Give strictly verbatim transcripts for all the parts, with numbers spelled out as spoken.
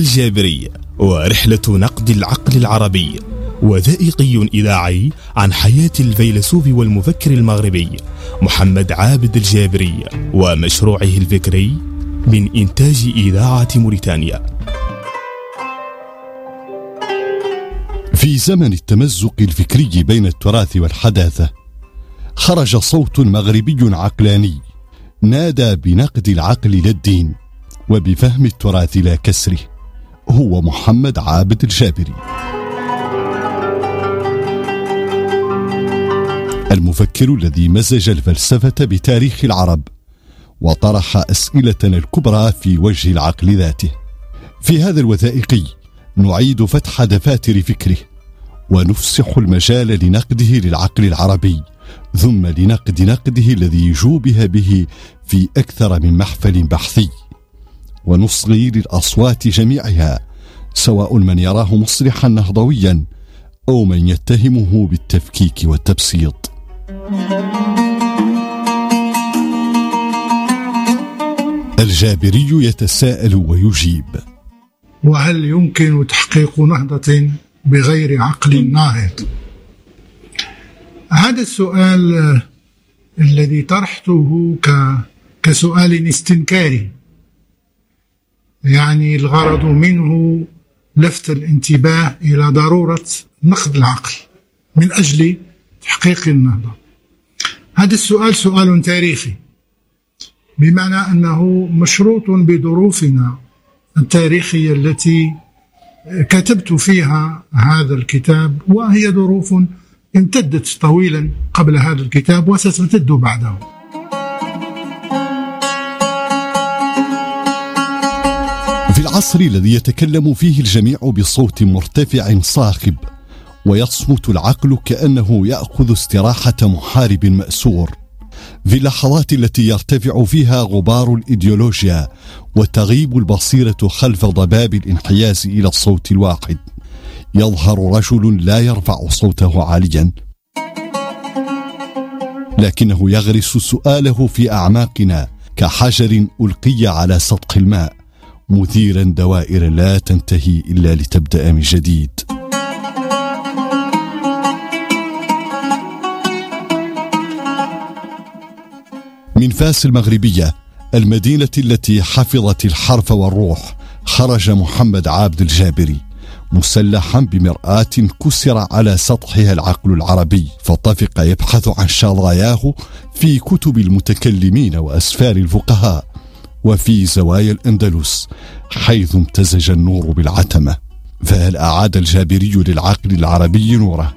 الجابري ورحلة نقد العقل العربي، وثائقي إذاعي عن حياة الفيلسوف والمفكر المغربي محمد عابد الجابري ومشروعه الفكري من إنتاج إذاعة موريتانيا. في زمن التمزق الفكري بين التراث والحداثة، خرج صوت مغربي عقلاني نادى بنقد العقل للدين وبفهم التراث لا كسره، هو محمد عابد الجابري، المفكر الذي مزج الفلسفة بتاريخ العرب وطرح أسئلتنا الكبرى في وجه العقل ذاته. في هذا الوثائقي نعيد فتح دفاتر فكره ونفسح المجال لنقده للعقل العربي، ثم لنقد نقده الذي جوبه به في أكثر من محفل بحثي، ونصغي للأصوات جميعها، سواء من يراه مصلحا نهضويا أو من يتهمه بالتفكيك والتبسيط. الجابري يتساءل ويجيب: وهل يمكن تحقيق نهضة بغير عقل ناهض؟ هذا السؤال الذي طرحته كسؤال استنكاري، يعني الغرض منه لفت الانتباه إلى ضرورة نقد العقل من أجل تحقيق النهضة. هذا السؤال سؤال تاريخي، بمعنى أنه مشروط بظروفنا التاريخية التي كتبت فيها هذا الكتاب، وهي ظروف امتدت طويلا قبل هذا الكتاب وستمتد بعده. في العصر الذي يتكلم فيه الجميع بصوت مرتفع صاخب ويصمت العقل كأنه يأخذ استراحة محارب مأسور، في اللحظات التي يرتفع فيها غبار الإيديولوجيا وتغيب البصيرة خلف ضباب الانحياز إلى الصوت الواحد، يظهر رجل لا يرفع صوته عاليا، لكنه يغرس سؤاله في أعماقنا كحجر ألقي على سطح الماء، مثيرا دوائر لا تنتهي إلا لتبدأ من جديد. من فاس المغربية، المدينة التي حفظت الحرف والروح، خرج محمد عابد الجابري مسلحا بمرآة كسر على سطحها العقل العربي، فطفق يبحث عن شظاياه في كتب المتكلمين وأسفار الفقهاء وفي زوايا الأندلس حيث امتزج النور بالعتمة. فهل أعاد الجابري للعقل العربي نوره،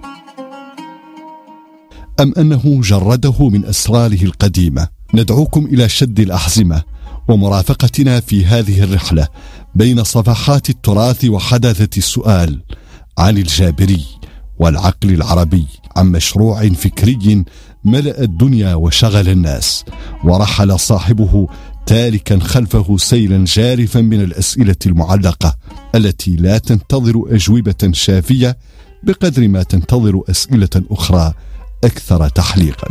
أم أنه جرده من أسراره القديمة؟ ندعوكم إلى شد الأحزمة ومرافقتنا في هذه الرحلة بين صفحات التراث وحداثة السؤال عن الجابري والعقل العربي، عن مشروع فكري ملأ الدنيا وشغل الناس، ورحل صاحبه تاركا خلفه سيلا جارفا من الأسئلة المعلقة التي لا تنتظر أجوبة شافية بقدر ما تنتظر أسئلة أخرى أكثر تحليقا.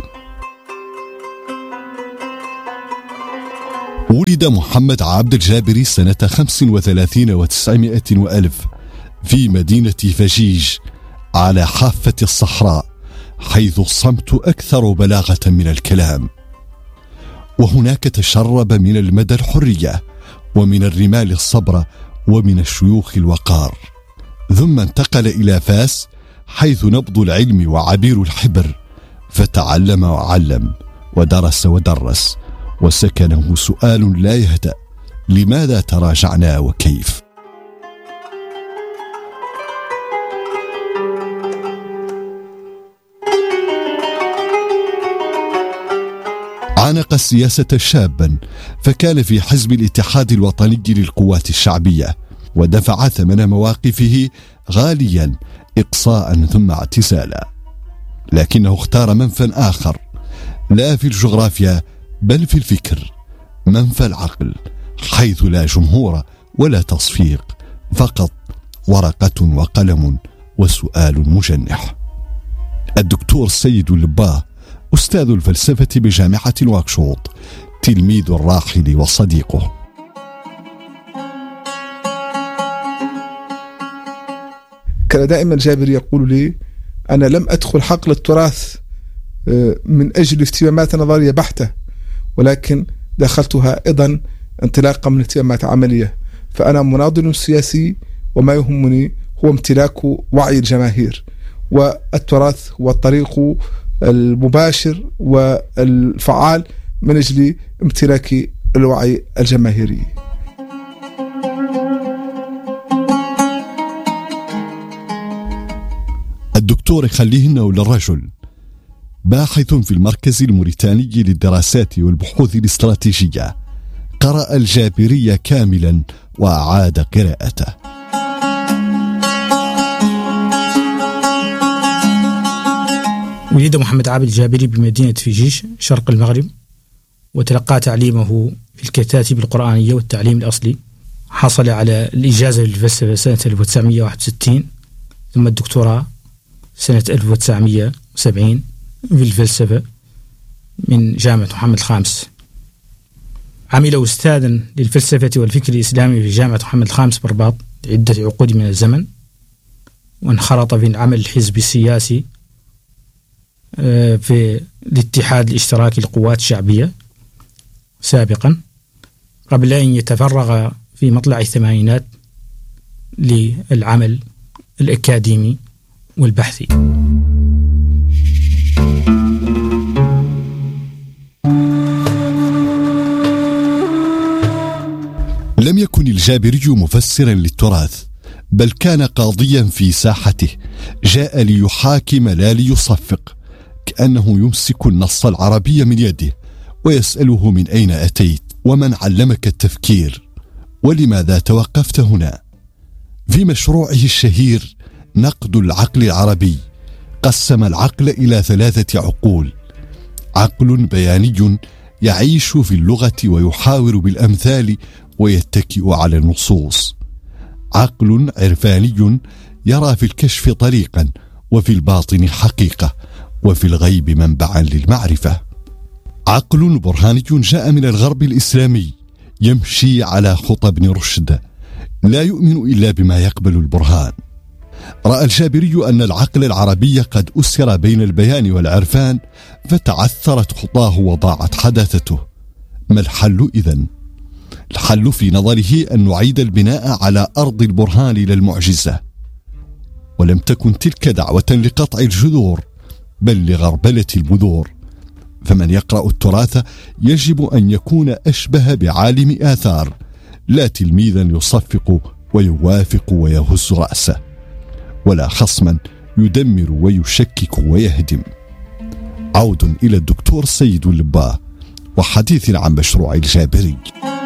ولد محمد عابد الجابري سنة خمس وثلاثين وتسعمائة وألف في مدينة فجيج على حافة الصحراء، حيث الصمت أكثر بلاغة من الكلام، وهناك تشرب من المدى الحرية ومن الرمال الصبر ومن الشيوخ الوقار، ثم انتقل إلى فاس حيث نبض العلم وعبير الحبر، فتعلم وعلم ودرس ودرس، وسكنه سؤال لا يهدأ: لماذا تراجعنا وكيف؟ عانق السياسة شابا، فكان في حزب الاتحاد الوطني للقوات الشعبية، ودفع ثمن مواقفه غاليا، إقصاء ثم اعتزالا، لكنه اختار منفى آخر، لا في الجغرافيا بل في الفكر، منفى العقل، حيث لا جمهور ولا تصفيق، فقط ورقة وقلم وسؤال مجنح. الدكتور سيد اللباه أستاذ الفلسفة بجامعة نواكشوط، تلميذ الراحل وصديقه. كان دائما الجابري يقول لي أنا لم أدخل حقل التراث من أجل اهتمامات نظرية بحتة، ولكن دخلتها أيضا انطلاقا من اهتمامات عملية، فأنا مناضل سياسي وما يهمني هو امتلاك وعي الجماهير، والتراث هو الطريق المباشر والفعال من أجل امتلاك الوعي الجماهيري. الدكتور خليهن للرجل باحث في المركز الموريتاني للدراسات والبحوث الاستراتيجية، قرأ الجابري كاملا وأعاد قراءته. ولد محمد عابد الجابري بمدينة فيجيش شرق المغرب، وتلقى تعليمه في الكتاتب القرآنية والتعليم الأصلي. حصل على الإجازة للفلسفة سنة ألف وتسعمائة وواحد وستين، ثم الدكتوراه سنة ألف وتسعمائة وسبعين في الفلسفة من جامعة محمد الخامس. عمل أستاذا للفلسفة والفكر الإسلامي في جامعة محمد الخامس برباط عدة عقود من الزمن، وانخرط في العمل الحزبي السياسي في الاتحاد الاشتراكي للقوات الشعبية سابقا، قبل أن يتفرغ في مطلع الثمانينات للعمل الأكاديمي والبحثي. لم يكن الجابري مفسرا للتراث، بل كان قاضيا في ساحته، جاء ليحاكم لا ليصفق، كأنه يمسك النص العربي من يده ويسأله من أين أتيت، ومن علمك التفكير، ولماذا توقفت هنا. في مشروعه الشهير نقد العقل العربي قسم العقل إلى ثلاثة عقول: عقل بياني يعيش في اللغة ويحاور بالأمثال ويتكئ على النصوص، عقل عرفاني يرى في الكشف طريقا وفي الباطن حقيقة وفي الغيب منبعا للمعرفة، عقل برهاني جاء من الغرب الإسلامي يمشي على خطى ابن رشد، لا يؤمن إلا بما يقبل البرهان. رأى الجابري أن العقل العربي قد أسر بين البيان والعرفان فتعثرت خطاه وضاعت حداثته. ما الحل إذن؟ الحل في نظره أن نعيد البناء على أرض البرهان لا المعجزة، ولم تكن تلك دعوة لقطع الجذور بل لغربلة البذور. فمن يقرأ التراث يجب أن يكون أشبه بعالم آثار، لا تلميذا يصفق ويوافق ويهز رأسه، ولا خصما يدمر ويشكك ويهدم. عود إلى الدكتور سيد اللباه وحديث عن مشروع الجابري.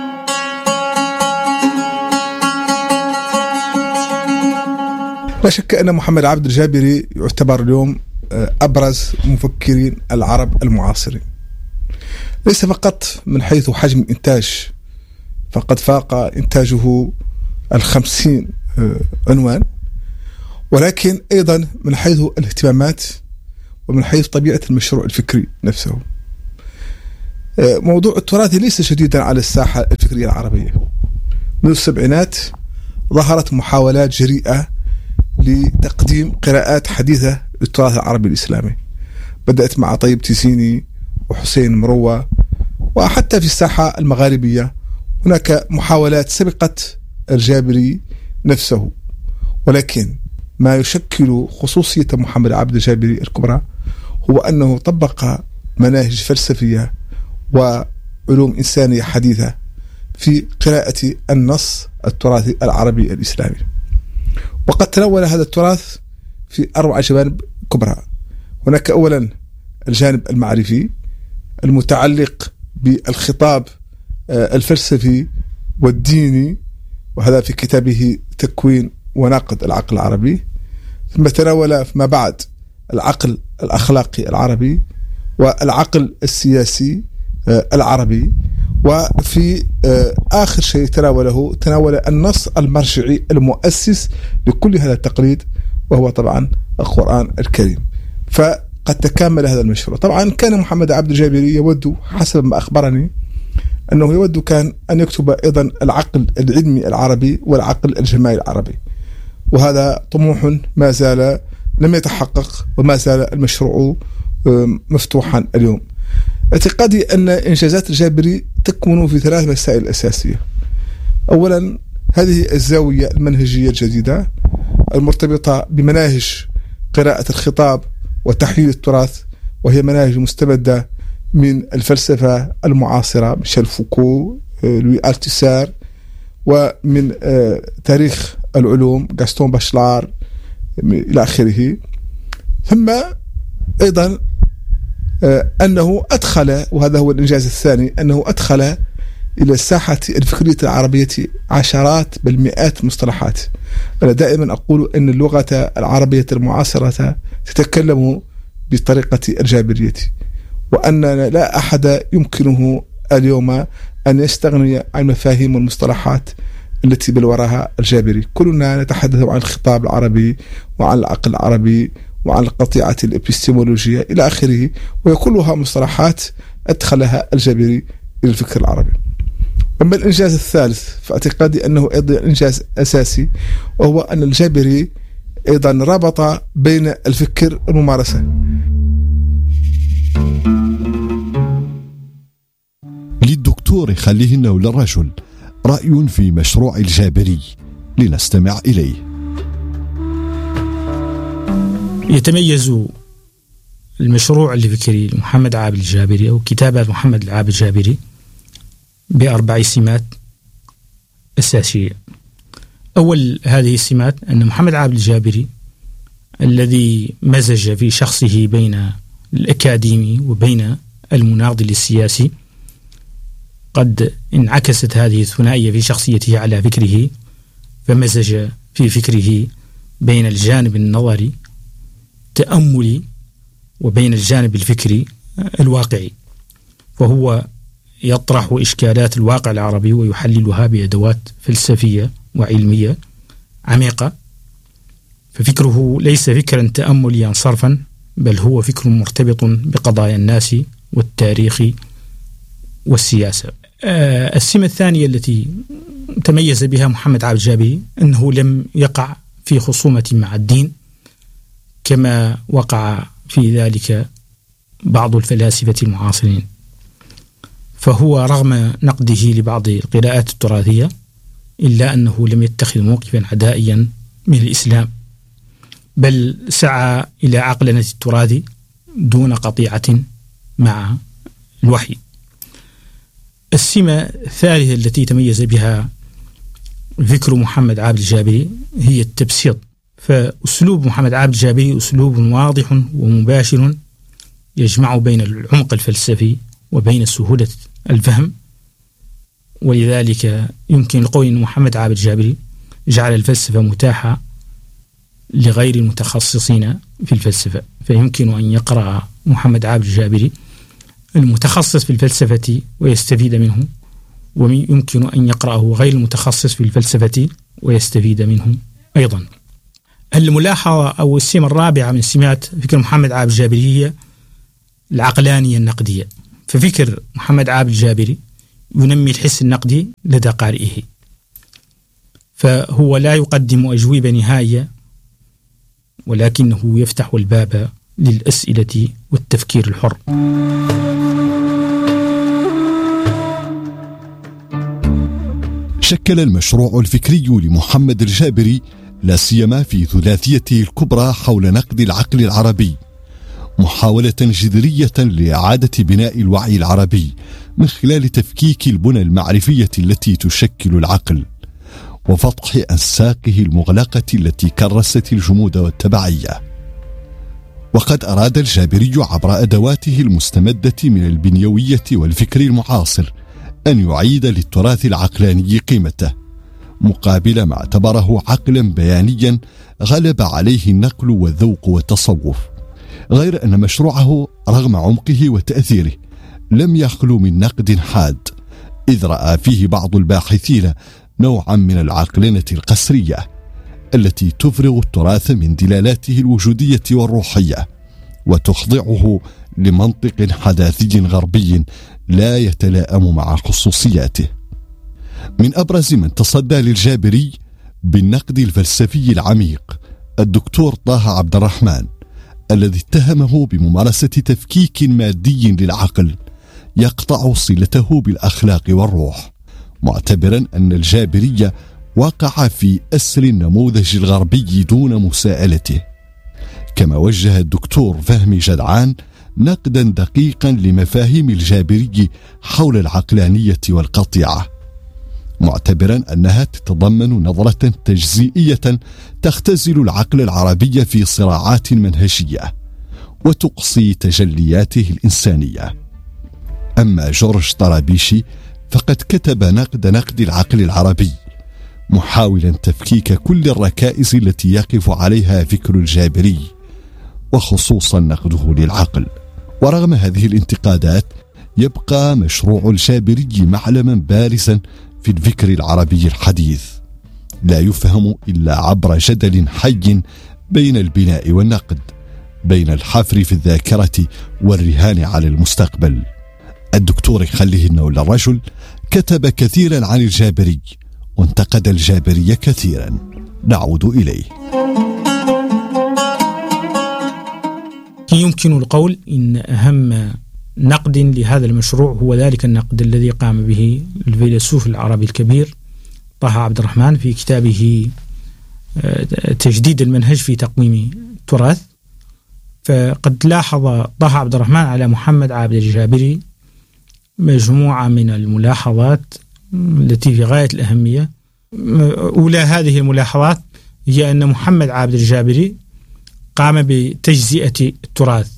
لا شك أن محمد عابد الجابري يعتبر اليوم أبرز مفكرين العرب المعاصرين، ليس فقط من حيث حجم الإنتاج، فقد فاق إنتاجه الخمسين عنوان، ولكن أيضا من حيث الاهتمامات ومن حيث طبيعة المشروع الفكري نفسه. موضوع التراث ليس جديدا على الساحة الفكرية العربية. من السبعينات ظهرت محاولات جريئة لتقديم قراءات حديثة للتراث العربي الإسلامي، بدأت مع طيب تيسيني وحسين مروة، وحتى في الساحة المغاربية هناك محاولات سبقت الجابري نفسه. ولكن ما يشكل خصوصية محمد عابد الجابري الكبرى هو أنه طبق مناهج فلسفية وعلوم إنسانية حديثة في قراءة النص التراثي العربي الإسلامي، وقد تناول هذا التراث في أربع جوانب كبرى. هناك أولا الجانب المعرفي المتعلق بالخطاب الفلسفي والديني، وهذا في كتابه تكوين ونقد العقل العربي. ثم تناول فيما بعد العقل الأخلاقي العربي والعقل السياسي العربي، وفي آخر شيء تناوله تناول النص المرجعي المؤسس لكل هذا التقليد، وهو طبعا القرآن الكريم. فقد تكامل هذا المشروع. طبعا كان محمد عابد الجابري يود حسب ما أخبرني أنه يود كان أن يكتب أيضا العقل العلمي العربي والعقل الجمالي العربي، وهذا طموح ما زال لم يتحقق وما زال المشروع مفتوحا اليوم. اعتقادي أن إنجازات الجابري تكمن في ثلاث مسائل أساسية. أولا، هذه الزاوية المنهجية الجديدة المرتبطة بمناهج قراءة الخطاب وتحليل التراث، وهي مناهج مستمدة من الفلسفة المعاصرة ميشيل فوكو، لوي ألتيسار، ومن تاريخ العلوم غاستون باشلار إلى آخره. ثم أيضا أنه أدخل، وهذا هو الإنجاز الثاني، أنه أدخل إلى الساحة الفكرية العربية عشرات بل مئات المصطلحات. أنا دائما أقول أن اللغة العربية المعاصرة تتكلم بطريقة الجابرية، وأن لا أحد يمكنه اليوم أن يستغني عن مفاهيم والمصطلحات التي بل وراها الجابري. كلنا نتحدث عن الخطاب العربي وعن العقل العربي وعن القطيعة الإبستيمولوجية إلى آخره، وهي كلها مصطلحات أدخلها الجابري إلى الفكر العربي. أما الإنجاز الثالث فاعتقادي أنه أيضا إنجاز أساسي، وهو أن الجابري أيضا ربط بين الفكر والممارسة. للدكتور خليهن وللرجل رأي في مشروع الجابري، لنستمع إليه. يتميز المشروع الفكري لمحمد عابد الجابري أو كتابات محمد عابد الجابري بأربع سمات أساسية. أول هذه السمات أن محمد عابد الجابري الذي مزج في شخصه بين الأكاديمي وبين المناضل السياسي، قد انعكست هذه الثنائية في شخصيته على فكره، فمزج في فكره بين الجانب النظري التأملي وبين الجانب الفكري الواقعي، فهو يطرح إشكالات الواقع العربي ويحللها بأدوات فلسفية وعلمية عميقة. ففكره ليس فكرا تأمليا صرفا، بل هو فكر مرتبط بقضايا الناس والتاريخ والسياسة. آه السمة الثانية التي تميز بها محمد عابد الجابري أنه لم يقع في خصومة مع الدين كما وقع في ذلك بعض الفلاسفة المعاصرين، فهو رغم نقده لبعض القراءات التراثية إلا أنه لم يتخذ موقفا عدائيا من الإسلام، بل سعى إلى عقلنة التراث دون قطيعة مع الوحي. السمة الثالثة التي تميز بها فكر محمد عابد الجابري هي التبسيط. فأسلوب محمد عابد الجابري أسلوب واضح ومباشر يجمع بين العمق الفلسفي وبين سهولة الفهم، ولذلك يمكن القول أن محمد عابد الجابري جعل الفلسفة متاحة لغير المتخصصين في الفلسفة. فيمكن أن يقرأ محمد عابد الجابري المتخصص في الفلسفة ويستفيد منه، ويمكن أن يقرأه غير المتخصص في الفلسفة ويستفيد منه أيضا. الملاحظة أو السمة الرابعة من سمات فكر محمد عابد الجابري هي العقلانية النقدية. ففكر محمد عابد الجابري ينمي الحس النقدي لدى قارئه، فهو لا يقدم أجوبة نهائية، ولكنه يفتح الباب للأسئلة والتفكير الحر. شكل المشروع الفكري لمحمد الجابري لا سيما في ثلاثيته الكبرى حول نقد العقل العربي محاولة جذرية لإعادة بناء الوعي العربي من خلال تفكيك البنى المعرفية التي تشكل العقل وفتح أنساقه المغلقة التي كرست الجمود والتبعية. وقد أراد الجابري عبر أدواته المستمدة من البنيوية والفكر المعاصر أن يعيد للتراث العقلاني قيمته مقابل ما اعتبره عقلا بيانيا غلب عليه النقل والذوق والتصوف، غير أن مشروعه رغم عمقه وتأثيره لم يخلو من نقد حاد، إذ رأى فيه بعض الباحثين نوعا من العقلنة القسرية التي تفرغ التراث من دلالاته الوجودية والروحية وتخضعه لمنطق حداثي غربي لا يتلائم مع خصوصياته. من أبرز من تصدى للجابري بالنقد الفلسفي العميق الدكتور طه عبد الرحمن، الذي اتهمه بممارسة تفكيك مادي للعقل يقطع صلته بالأخلاق والروح، معتبرا أن الجابرية وقع في أسر النموذج الغربي دون مساءلته. كما وجه الدكتور فهمي جدعان نقدا دقيقا لمفاهيم الجابري حول العقلانية والقطيعة، معتبرا أنها تتضمن نظرة تجزئية تختزل العقل العربي في صراعات منهجية وتقصي تجلياته الإنسانية. أما جورج طرابيشي فقد كتب نقد نقد العقل العربي، محاولا تفكيك كل الركائز التي يقف عليها فكر الجابري، وخصوصا نقده للعقل. ورغم هذه الانتقادات يبقى مشروع الجابري معلما بارزا في الفكر العربي الحديث، لا يفهم إلا عبر جدل حي بين البناء والنقد، بين الحفر في الذاكرة والرهان على المستقبل. الدكتور يخليه النول الرجل كتب كثيرا عن الجابري وانتقد الجابري كثيرا، نعود إليه. يمكن القول إن أهم نقد لهذا المشروع هو ذلك النقد الذي قام به الفيلسوف العربي الكبير طه عبد الرحمن في كتابه تجديد المنهج في تقويم التراث. فقد لاحظ طه عبد الرحمن على محمد عابد الجابري مجموعة من الملاحظات التي في غاية الأهمية. أولى هذه الملاحظات هي أن محمد عابد الجابري قام بتجزئة التراث،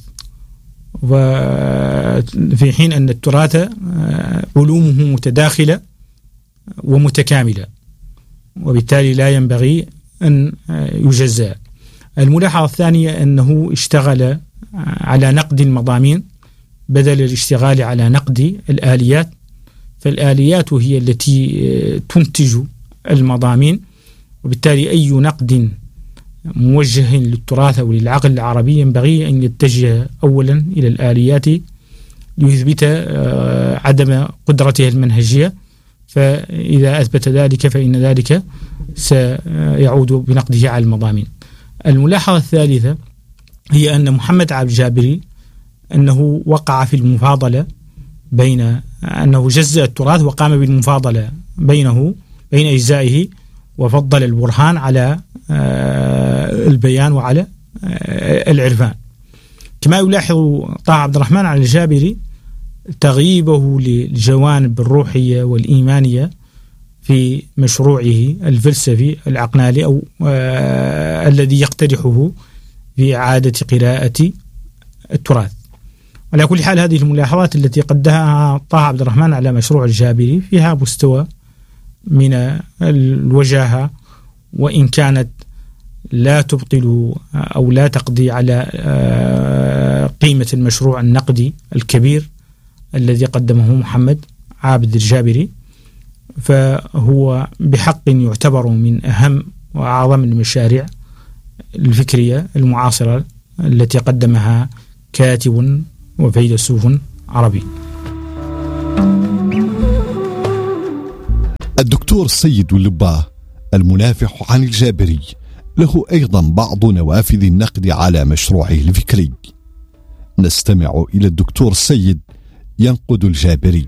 وفي حين أن التراث علومه متداخلة ومتكاملة، وبالتالي لا ينبغي أن يجزأ. الملاحظة الثانية أنه اشتغل على نقد المضامين بدل الاشتغال على نقد الآليات، فالآليات هي التي تنتج المضامين، وبالتالي أي نقد موجه للتراث أو للعقل العربي ينبغي أن يتجه أولا إلى الآليات ليثبت عدم قدرته المنهجية، فإذا أثبت ذلك فإن ذلك سيعود بنقده على المضامين. الملاحظة الثالثة هي أن محمد عابد الجابري أنه وقع في المفاضلة بين أنه جزأ التراث وقام بالمفاضلة بينه بين أجزائه، وفضل البرهان على البيان وعلى العرفان. كما يلاحظ طه عبد الرحمن على الجابري تغييبه للجوانب الروحية والإيمانية في مشروعه الفلسفي العقلاني أو آه الذي يقترحه في إعادة قراءة التراث. على كل حال هذه الملاحظات التي قدها طه عبد الرحمن على مشروع الجابري فيها مستوى من الوجاهة، وإن كانت لا تبطل أو لا تقضي على آه قيمة المشروع النقدي الكبير الذي قدمه محمد عابد الجابري، فهو بحق يعتبر من أهم وأعظم المشاريع الفكرية المعاصرة التي قدمها كاتب وفيلسوف عربي. الدكتور سيد اللباه المنافح عن الجابري له أيضا بعض نوافذ النقد على مشروعه الفكري. نستمع إلى الدكتور سيد ينقد الجابري.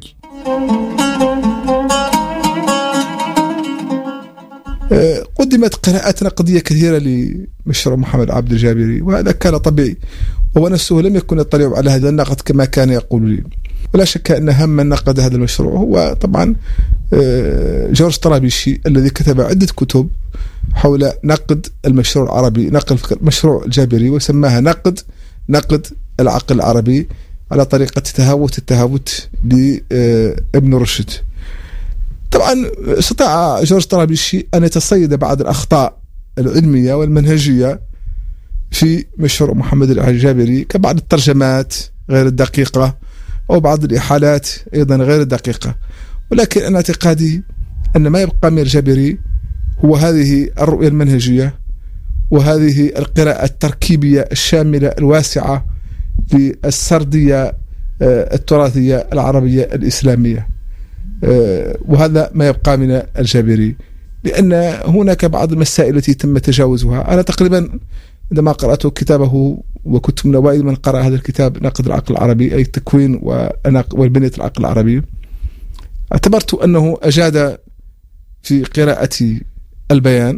قدمت قراءات نقدية كثيرة لمشروع محمد عابد الجابري، وهذا كان طبيعي، وهو نفسه لم يكن يطلع على هذا النقد كما كان يقول لي. ولا شك أن أهم من نقد هذا المشروع هو طبعا جورج طرابيشي الذي كتب عدة كتب حول نقد المشروع العربي، نقد مشروع الجابري، وسماها نقد نقد العقل العربي على طريقة تهاوت التهاوت لابن رشد. طبعا استطاع جورج طرابيشي أن يتصيد بعض الأخطاء العلمية والمنهجية في مشروع محمد الجابري كبعض الترجمات غير الدقيقة أو بعض الإحالات أيضا غير الدقيقة، ولكن أنا اعتقادي أن ما يبقى من الجابري هو هذه الرؤية المنهجية وهذه القراءة التركيبية الشاملة الواسعة للسردية التراثية العربية الإسلامية، وهذا ما يبقى من الجابري. لأن هناك بعض المسائل التي تم تجاوزها. أنا تقريبا عندما قرأت كتابه وكنت من أوائل من قرأ هذا الكتاب نقد العقل العربي، أي التكوين والبنية العقل العربي، اعتبرت أنه أجاد في قراءة البيان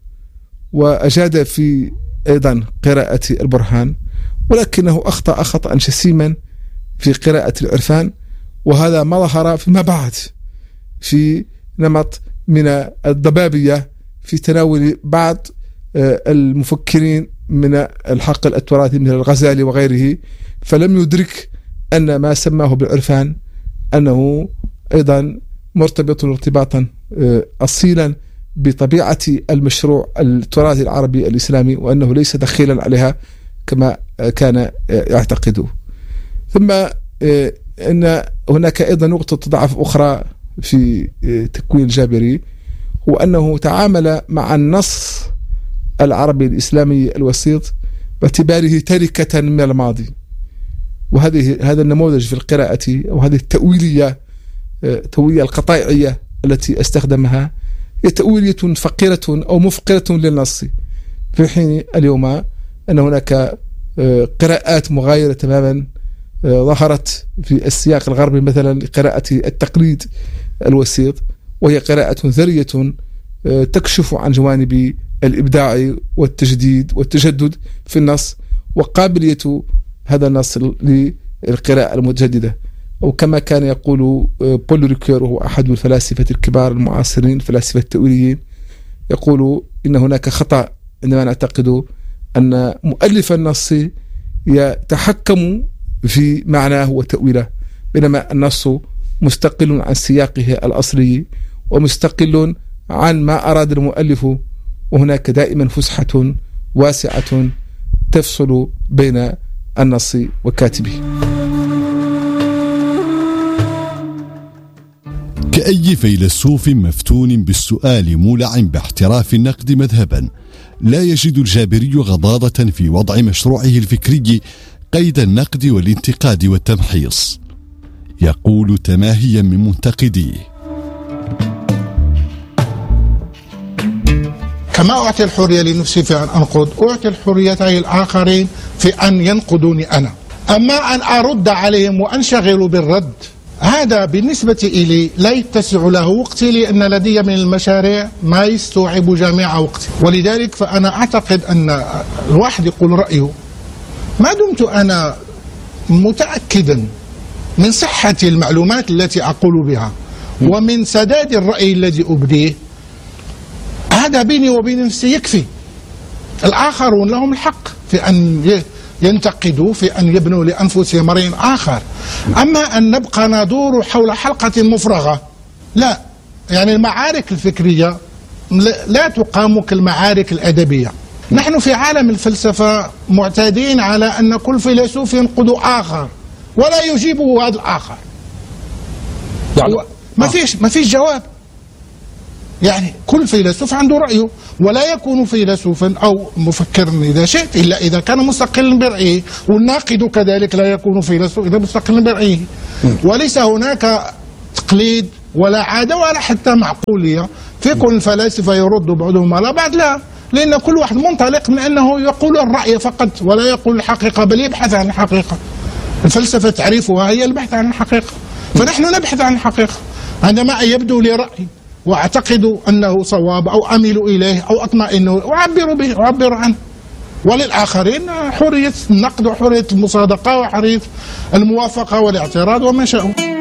وأجاد في أيضا قراءة البرهان، ولكنه أخطأ خطأ جسيما في قراءة العرفان، وهذا ما ظهر فيما بعد في نمط من الضبابية في تناول بعض المفكرين من الحقل التراثي من الغزالي وغيره، فلم يدرك أن ما سماه بالعرفان أنه أيضا مرتبط ارتباطا أصيلا بطبيعة المشروع التراثي العربي الإسلامي، وأنه ليس دخيلا عليها كما كان يعتقده. ثم أن هناك أيضا نقطة ضعف أخرى في تكوين الجابري، هو أنه تعامل مع النص العربي الإسلامي الوسيط باعتباره تركة من الماضي، وهذه هذا النموذج في القراءة أو هذه التأويلية التأويلية القطاعية التي استخدمها هي تأويلية فقيرة أو مفقرة للنص، في حين اليوم أن هناك قراءات مغايرة تماما ظهرت في السياق الغربي، مثلا لقراءة التقليد الوسيط، وهي قراءة ذرية تكشف عن جوانب الإبداع والتجديد والتجدد في النص، وقابلية هذا النص للقراءة المتجددة. أو كما كان يقول بول ريكير، وهو أحد الفلاسفة الكبار المعاصرين الفلاسفة التأويليين، يقول إن هناك خطأ عندما نعتقد أن مؤلف النص يتحكم في معناه وتأويله، بينما النص مستقل عن سياقه الأصلي ومستقل عن ما أراد المؤلف، وهناك دائما فسحة واسعة تفصل بين النص وكاتبه. كأي فيلسوف مفتون بالسؤال مولع باحتراف النقد مذهبا، لا يجد الجابري غضاضة في وضع مشروعه الفكري قيد النقد والانتقاد والتمحيص. يقول تماهيا من منتقديه: كما أعطي الحرية لنفسي في أن أنقد، أعطي الحرية للآخرين في أن ينقدوني أنا. أما أن أرد عليهم وأنشغل بالرد، هذا بالنسبة إلي لا يتسع له وقتي، لأن لدي من المشاريع ما يستوعب جميع وقتي. ولذلك فأنا أعتقد أن الواحد يقول رأيه ما دمت أنا متأكدا من صحة المعلومات التي أقول بها ومن سداد الرأي الذي أبديه، هذا بيني وبين نفسي يكفي. الآخرون لهم الحق في أن ينتقدوا، في أن يبنوا لأنفسهم رأي آخر. أما أن نبقى ندور حول حلقة مفرغة، لا. يعني المعارك الفكرية لا تقام كالمعارك الأدبية. نحن في عالم الفلسفة معتادين على أن كل فيلسوف ينقد آخر ولا يجيبه هذا الآخر، يعني ما فيش ما فيش جواب. يعني كل فيلسوف عنده رأيه، ولا يكون فيلسوفا أو مفكرا إذا شئت إلا إذا كان مستقلا برأيه، والناقد كذلك لا يكون فيلسوف إذا مستقلا برأيه. وليس هناك تقليد ولا عادة ولا حتى معقولية في كل الفلاسفة يرد بعضهم على بعض، لا، لأن كل واحد منطلق من أنه يقول الرأي فقط ولا يقول الحقيقة، بل يبحث عن الحقيقة. الفلسفة تعريفها هي البحث عن الحقيقة، فنحن نبحث عن الحقيقة. عندما يبدو لي رأي وأعتقد أنه صواب أو أميل إليه أو أطمئن وأعبر به وأعبر عنه، وللآخرين حرية النقد وحرية المصادقة وحرية الموافقة والاعتراض وما شاءوا.